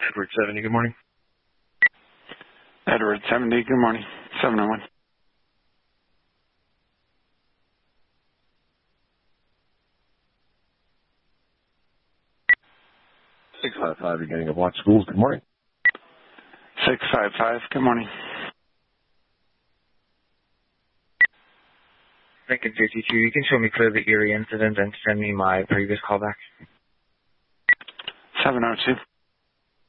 Edward 70, good morning. Edward 70, good morning. 701. 655, beginning of Watch Schools, good morning. 655, good morning. Lincoln 52, you can show me clear the Erie incident and send me my previous callback. 702.